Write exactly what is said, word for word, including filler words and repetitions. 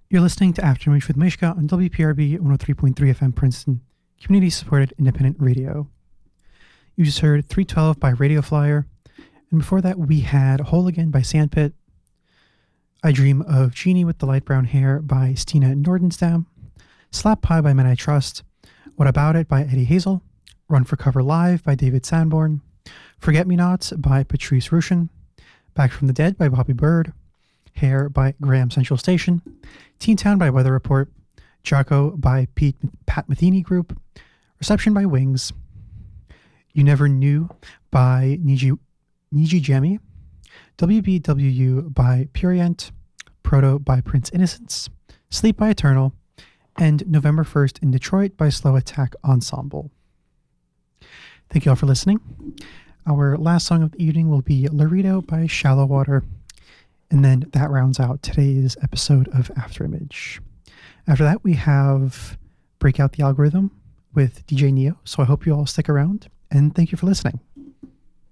You're listening to Afterimage with Mishka on W P R B one oh three point three F M Princeton, community-supported independent radio. You just heard three twelve by Radio Flyer, and before that we had Whole Again by Sandpit, I Dream of Jeannie with the Light Brown Hair by Stina Nordenstam, Slap Pie by Men I Trust, What About It by Eddie Hazel, Run for Cover Live by David Sanborn, Forget Me Nots by Patrice Rushin, Back from the Dead by Bobby Bird, Hair by Graham Central Station, Teen Town by Weather Report, Jocko by Pete, Pat Metheny Group, Reception by Wings, You Never Knew by Niji, Niji Jemmy, W B W U by Purient, Proto by Prince Innocence, Sleep by Eternal, and November first in Detroit by Slow Attack Ensemble. Thank you all for listening. Our last song of the evening will be Laredo by Shallow Water, and then that rounds out today's episode of Afterimage. After that, we have Break Out the Algorithm with D J Neo, so I hope you all stick around, and thank you for listening.